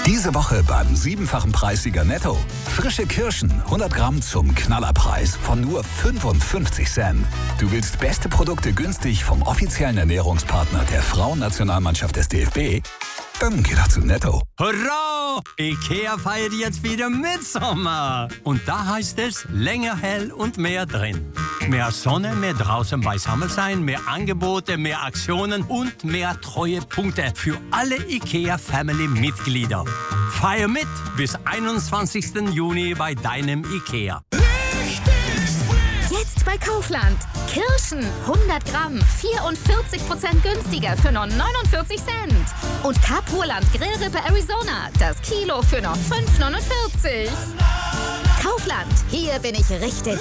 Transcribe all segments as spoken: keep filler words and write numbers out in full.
Diese Woche beim siebenfachen Preissieger Netto. Frische Kirschen, hundert Gramm zum Knallerpreis von nur fünfundfünfzig Cent. Du willst beste Produkte günstig vom offiziellen Ernährungspartner der Frauennationalmannschaft des D F B? Dann geh doch zu Netto. Hurra! IKEA feiert jetzt wieder Mitsommer. Und da heißt es länger hell und mehr drin. Mehr Sonne, mehr draußen beisammen sein, mehr Angebote, mehr Aktionen und mehr Treuepunkte für alle IKEA-Family-Mitglieder. Feier mit bis einundzwanzigsten Juni bei deinem IKEA. Jetzt bei Kaufland. Kirschen hundert Gramm, vierundvierzig Prozent günstiger für nur neunundvierzig Cent. Und Kapurland Grillrippe Arizona, das Kilo für nur fünf neunundvierzig. Kaufland, hier bin ich richtig.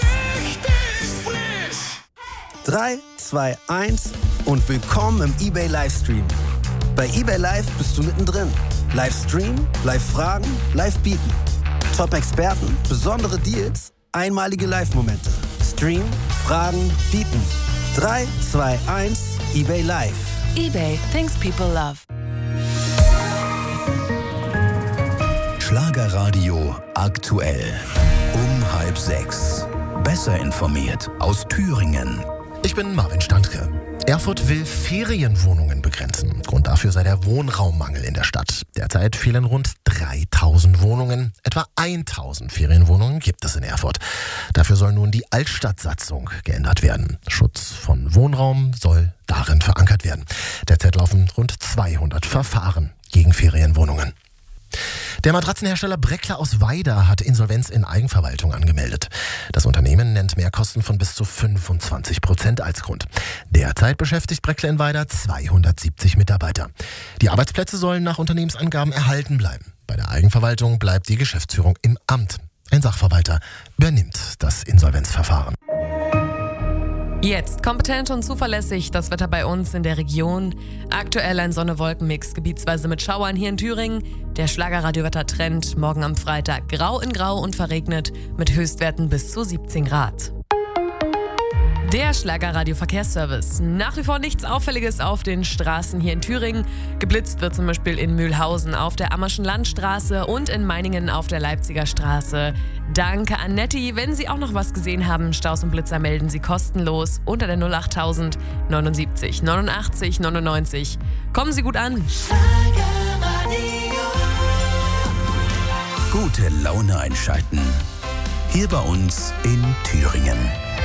drei, zwei, eins und willkommen im eBay Livestream. Bei eBay Live bist du mittendrin. Livestream, Live-Fragen, Live-Bieten. Top-Experten, besondere Deals, einmalige Live-Momente. Stream, Fragen, Bieten. drei, zwei, eins, eBay Live. eBay, things people love. Schlagerradio aktuell. Um halb sechs. Besser informiert aus Thüringen. Ich bin Marvin Standke. Erfurt will Ferienwohnungen begrenzen. Grund dafür sei der Wohnraummangel in der Stadt. Derzeit fehlen rund dreitausend Wohnungen. Etwa tausend Ferienwohnungen gibt es in Erfurt. Dafür soll nun die Altstadtsatzung geändert werden. Schutz von Wohnraum soll darin verankert werden. Derzeit laufen rund zweihundert Verfahren gegen Ferienwohnungen. Der Matratzenhersteller Breckler aus Weida hat Insolvenz in Eigenverwaltung angemeldet. Das Unternehmen nennt Mehrkosten von bis zu fünfundzwanzig Prozent als Grund. Derzeit beschäftigt Breckler in Weida zweihundertsiebzig Mitarbeiter. Die Arbeitsplätze sollen nach Unternehmensangaben erhalten bleiben. Bei der Eigenverwaltung bleibt die Geschäftsführung im Amt. Ein Sachverwalter übernimmt das Insolvenzverfahren. Jetzt kompetent und zuverlässig das Wetter bei uns in der Region. Aktuell ein Sonne-Wolken-Mix, gebietsweise mit Schauern hier in Thüringen. Der Schlagerradio-Wetter-Trend morgen am Freitag grau in grau und verregnet mit Höchstwerten bis zu siebzehn Grad. Der Schlagerradio-Verkehrsservice. Nach wie vor nichts Auffälliges auf den Straßen hier in Thüringen. Geblitzt wird zum Beispiel in Mühlhausen auf der Ammerschen Landstraße und in Meiningen auf der Leipziger Straße. Danke an Netti. Wenn Sie auch noch was gesehen haben, Staus und Blitzer melden Sie kostenlos unter der null acht tausend neunundsiebzig neunundachtzig neunundneunzig. Kommen Sie gut an. Gute Laune einschalten. Hier bei uns in Thüringen.